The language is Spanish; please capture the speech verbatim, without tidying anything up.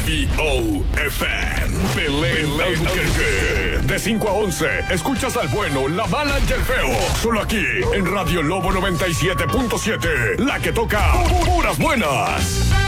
B O F M. Belén Albuquerque. De cinco a once, escuchas al bueno, la mala y el feo. Solo aquí, en Radio Lobo noventa y siete punto siete. La que toca puras buenas.